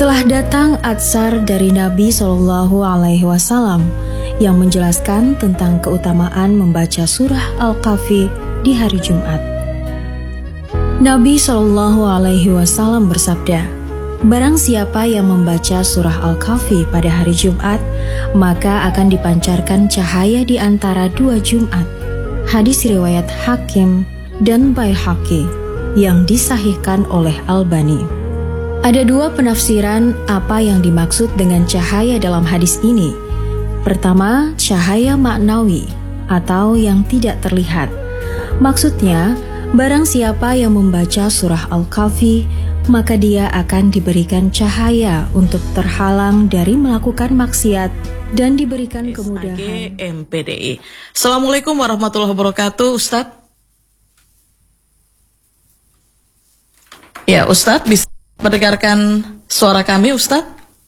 Telah datang atsar dari Nabi Shallallahu Alaihi Wasallam yang menjelaskan tentang keutamaan membaca surah Al-Kahfi di hari Jumat. Nabi Shallallahu Alaihi Wasallam bersabda, "Barang siapa yang membaca surah Al-Kahfi pada hari Jumat, maka akan dipancarkan cahaya di antara dua Jumat." Hadis riwayat Hakim dan Baihaqi yang disahihkan oleh Albani. Ada dua penafsiran apa yang dimaksud dengan cahaya dalam hadis ini. Pertama, cahaya maknawi atau yang tidak terlihat. Maksudnya, barang siapa yang membaca surah Al-Kahfi, maka dia akan diberikan cahaya untuk terhalang dari melakukan maksiat dan diberikan kemudahan. MPDI. Assalamualaikum warahmatullahi wabarakatuh, Ustadz. Ya, Ustadz bisa mendengarkan suara kami, Ustadz?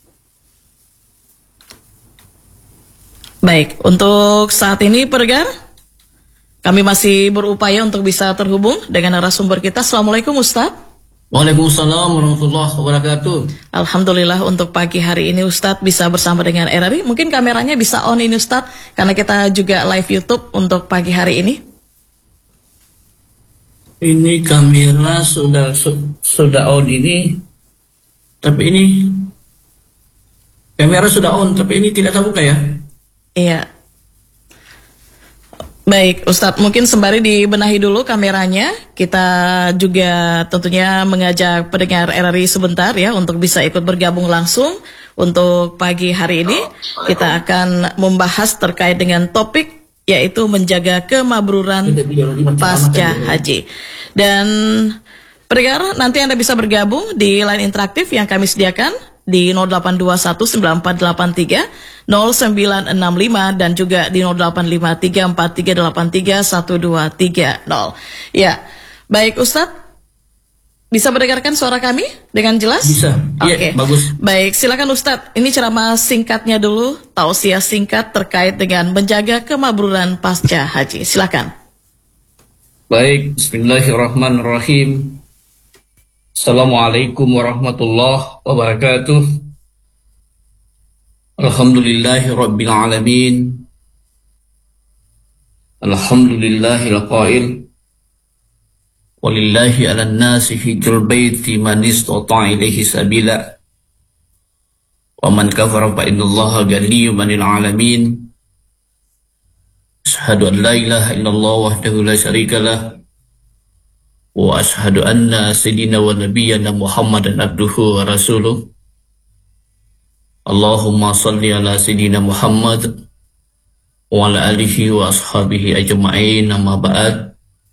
Baik, untuk saat ini pendengar, kami masih berupaya untuk bisa terhubung dengan narasumber kita. Assalamualaikum, Ustadz. Waalaikumsalam warahmatullahi wabarakatuh. Alhamdulillah untuk pagi hari ini Ustadz bisa bersama dengan RRI. Mungkin kameranya bisa on ini Ustadz, karena kita juga live YouTube untuk pagi hari ini. Ini kamera sudah on ini, tapi ini kamera sudah on, tapi ini tidak terbuka ya? Iya. Baik, Ustadz, mungkin sembari dibenahi dulu kameranya, kita juga tentunya mengajak pendengar RRI sebentar ya untuk bisa ikut bergabung langsung. Untuk pagi hari ini kita akan membahas terkait dengan topik yaitu menjaga kemabruran pasca haji. Dan pendengar, nanti Anda bisa bergabung di line interaktif yang kami sediakan di 082194830965 dan juga di 085343831230. Ya, baik Ustadz, bisa mendengarkan suara kami dengan jelas? Bisa, Oke. Bagus. Baik, silakan Ustadz. Ini ceramah singkatnya dulu, tausiah singkat terkait dengan menjaga kemabruran pasca haji. Silakan. Baik, bismillahirrahmanirrahim. Assalamualaikum warahmatullahi wabarakatuh. Alhamdulillahi rabbil alamin. Alhamdulillahil qail. Walillahi 'alan nasi hijjul baiti man istata'a ilaihi sabila. Wa man kafara fa innallaha ghaniyyun 'anil 'alamin. Asyhadu an la ilaha illallah wahdahu la syarika lah. Wa ashhadu anna sayyidina wa nabiyyana Muhammadan abduhu wa rasuluh. Allahumma salli ala sayyidina Muhammad wa ala alihi wa ashabihi ajma'in, amma ba'd.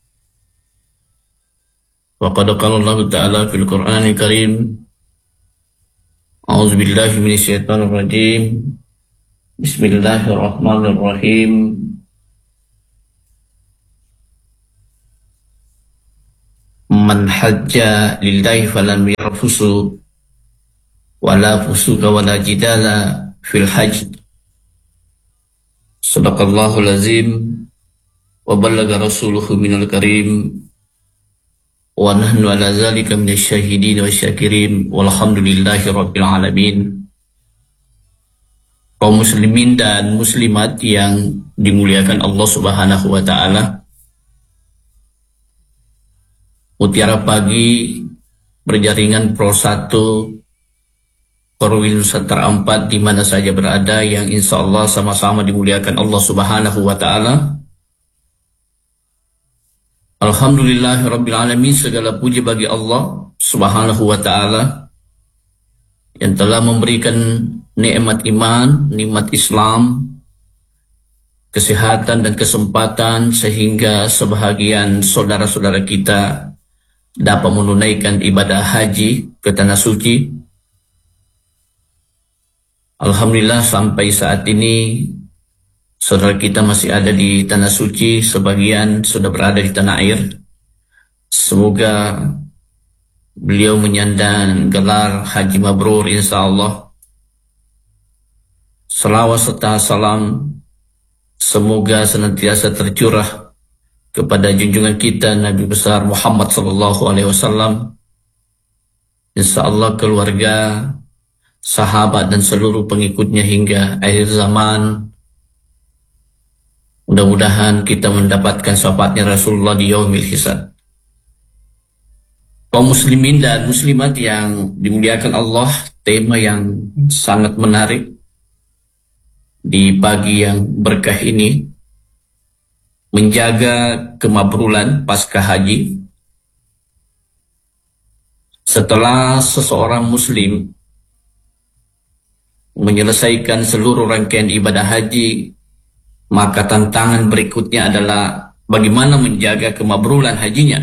Wa qad qala Allah ta'ala fil Qur'anil Karim, a'udzu billahi minasyaitonir rajim. Bismillahirrahmanirrahim. Man hajja lillahi falam yarfusu wala fusuka wala jidala fil hajj. Sadaqallahul azim wa ballaga rasuluhu minal karim wa nahnu ala zalika minasy syahidin wa syakirin walhamdulillahi rabbil alamin. Kaum muslimin dan muslimat yang dimuliakan Allah Subhanahu wa taala, Mutiara Pagi berjaringan Pro 1 Korwil Nusantara 4 di mana saja berada, yang insya Allah sama-sama dimuliakan Allah Subhanahu wa taala. Alhamdulillahirabbil alamin, segala puji bagi Allah Subhanahu wa taala yang telah memberikan nikmat iman, nikmat Islam, kesehatan dan kesempatan sehingga sebahagian saudara-saudara kita dapat menunaikan ibadah haji ke tanah suci. Alhamdulillah sampai saat ini saudara kita masih ada di tanah suci, sebagian sudah berada di tanah air. Semoga beliau menyandang gelar haji mabrur insyaallah. Salawat serta salam semoga senantiasa tercurah kepada junjungan kita Nabi besar Muhammad sallallahu alaihi wasallam, insyaallah keluarga, sahabat dan seluruh pengikutnya hingga akhir zaman. Mudah-mudahan kita mendapatkan syafaatnya Rasulullah di yaumil hisab. Kaum muslimin dan muslimat yang dimuliakan Allah, tema yang sangat menarik di pagi yang berkah ini, menjaga kemabrulan pasca haji. Setelah seseorang muslim menyelesaikan seluruh rangkaian ibadah haji, maka tantangan berikutnya adalah bagaimana menjaga kemabrulan hajinya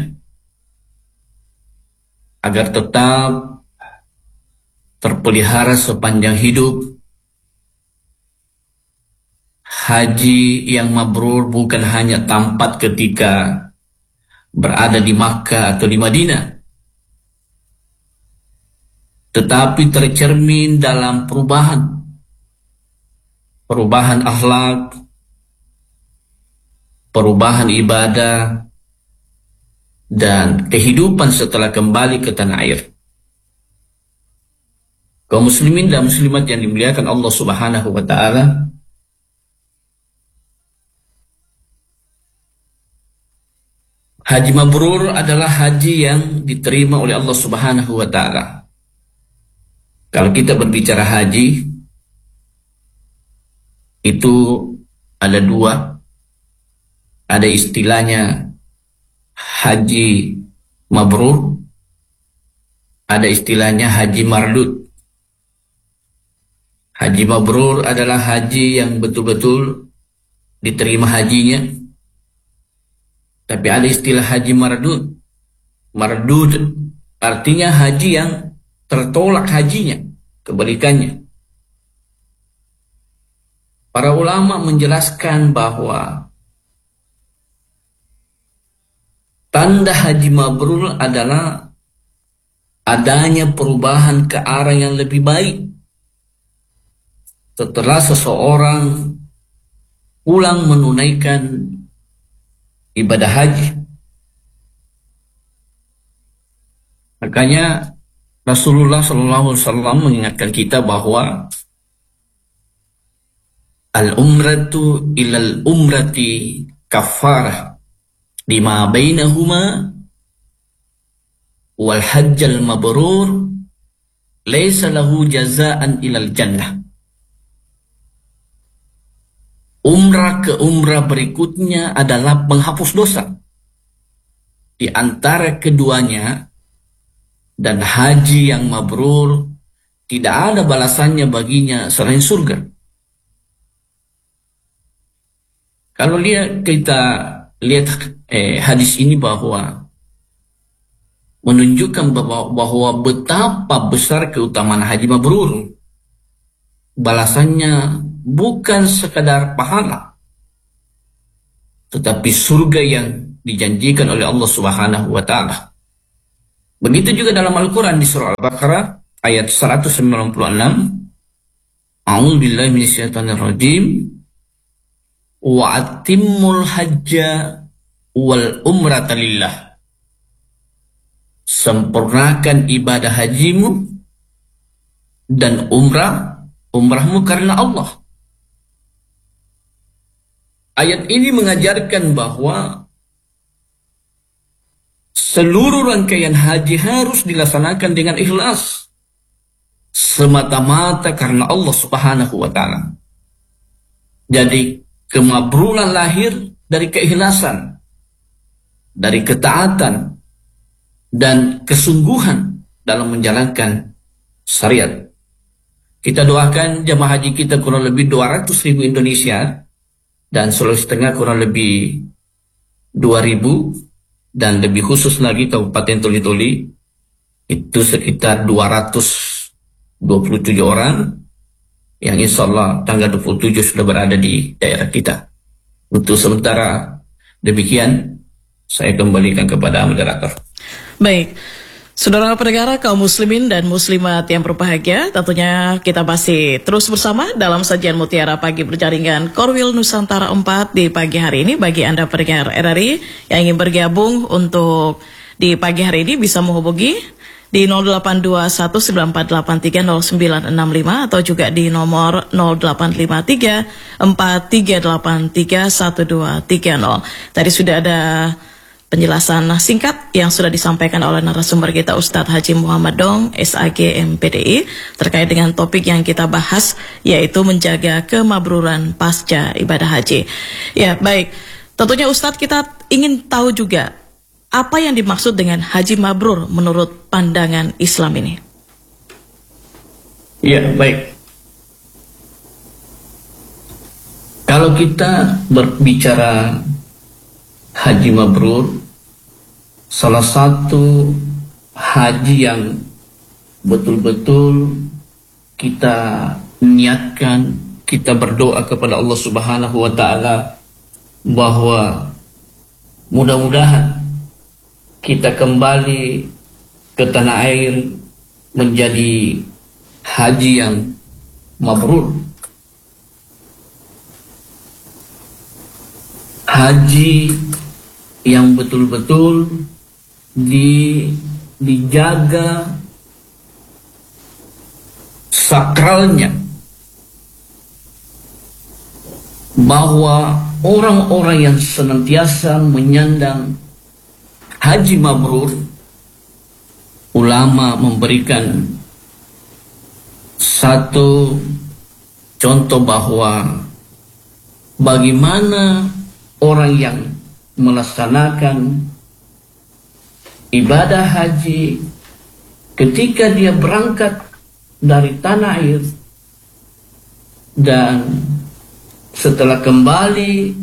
agar tetap terpelihara sepanjang hidup. Haji yang mabrur bukan hanya tampak ketika berada di Makkah atau di Madinah, tetapi tercermin dalam perubahan akhlak, perubahan ibadah, dan kehidupan setelah kembali ke tanah air. Kaum muslimin dan muslimat yang dimuliakan Allah Subhanahu wa ta'ala, haji mabrur adalah haji yang diterima oleh Allah Subhanahu wa ta'ala. Kalau kita berbicara haji, itu ada dua. Ada istilahnya haji mabrur, ada istilahnya haji mardud. Haji mabrur adalah haji yang betul-betul diterima hajinya. Tapi ada istilah haji mardud. Mardud artinya haji yang tertolak hajinya, kebalikannya. Para ulama menjelaskan bahwa tanda haji mabrur adalah adanya perubahan ke arah yang lebih baik setelah seseorang pulang menunaikan ibadah haji. Makanya Rasulullah SAW mengingatkan kita bahwa al-umratu ilal umrati kafarah lima bainahuma wal hajjal mabrur laysa lahu jazaan ilal jannah. Umrah ke umrah berikutnya adalah penghapus dosa di antara keduanya, dan haji yang mabrur tidak ada balasannya baginya selain surga. Kalau kita lihat hadis ini bahwa menunjukkan bahwa betapa besar keutamaan haji mabrur. Balasannya bukan sekadar pahala, tetapi surga yang dijanjikan oleh Allah Subhanahu wa ta'ala. Begitu juga dalam Al-Quran di surah Al-Baqarah ayat 196. A'udzubillahi minasyaitonirrajim. Wa atimmul hajja wal umrata lillah. Sempurnakan ibadah hajimu dan umrahmu karena Allah. Ayat ini mengajarkan bahwa seluruh rangkaian haji harus dilaksanakan dengan ikhlas, semata-mata karena Allah Subhanahu wa ta'ala. Jadi kemabrulan lahir dari keikhlasan, dari ketaatan, dan kesungguhan dalam menjalankan syariat. Kita doakan jamaah haji kita kurang lebih 200.000 Indonesia, dan Sulawesi Tengah kurang lebih 2.000, dan lebih khusus lagi Kabupaten Toli-Toli itu sekitar 227 orang yang insya Allah tanggal 27 sudah berada di daerah kita. Untuk sementara demikian, saya kembalikan kepada moderator. Baik, saudara pendengar kaum muslimin dan muslimat yang berbahagia, tentunya kita masih terus bersama dalam sajian Mutiara Pagi berjaringan Korwil Nusantara 4 di pagi hari ini. Bagi Anda pendengar RRI yang ingin bergabung untuk di pagi hari ini bisa menghubungi di 082194830965 atau juga di nomor 085343831230. Tadi sudah ada penjelasan singkat yang sudah disampaikan oleh narasumber kita Ustadz Haji Muhammad Dong, SAG MPDI, terkait dengan topik yang kita bahas, yaitu menjaga kemabruran pasca ibadah haji. Ya, baik. Tentunya Ustadz, kita ingin tahu juga apa yang dimaksud dengan haji mabrur menurut pandangan Islam ini. Ya, baik. Kalau kita berbicara haji mabrur, salah satu haji yang betul-betul kita niatkan, kita berdoa kepada Allah Subhanahu wa Ta'ala bahwa mudah-mudahan kita kembali ke tanah air menjadi haji yang mabrur. Haji yang betul-betul dijaga sakralnya, bahwa orang-orang yang senantiasa menyandang haji mabrur, ulama memberikan satu contoh bahwa bagaimana orang yang melaksanakan ibadah haji ketika dia berangkat dari tanah air dan setelah kembali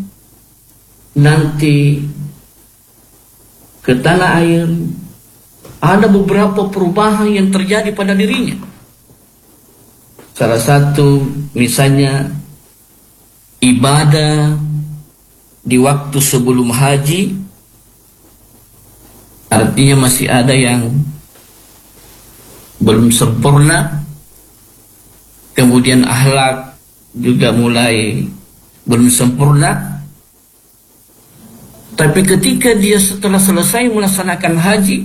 nanti ke tanah air, ada beberapa perubahan yang terjadi pada dirinya. Salah satu misalnya ibadah di waktu sebelum haji, artinya masih ada yang belum sempurna. Kemudian akhlak juga mulai belum sempurna. Tapi ketika dia setelah selesai melaksanakan haji,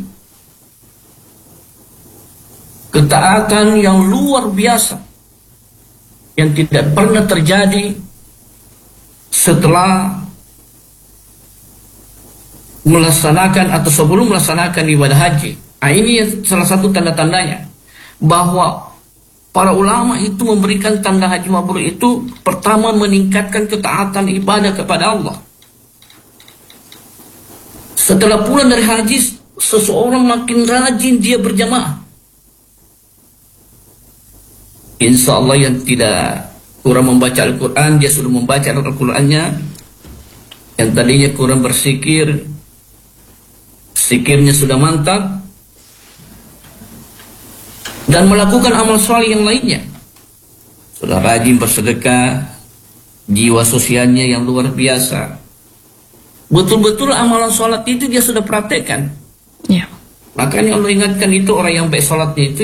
ketaatan yang luar biasa yang tidak pernah terjadi setelah melaksanakan atau sebelum melaksanakan ibadah haji. Nah, ini salah satu tanda-tandanya bahwa para ulama itu memberikan tanda haji mabrur itu pertama meningkatkan ketaatan ibadah kepada Allah. Setelah pulang dari haji, seseorang makin rajin dia berjamaah. Insya Allah yang tidak kurang membaca Al-Quran, dia sudah membaca Al-Qurannya. Yang tadinya kurang bersikir, sikirnya sudah mantap, dan melakukan amal soleh yang lainnya. Sudah rajin bersedekah, jiwa sosialnya yang luar biasa. Betul-betul amalan sholat itu dia sudah praktekkan. Ya. Makanya Allah ingatkan itu orang yang baik sholatnya itu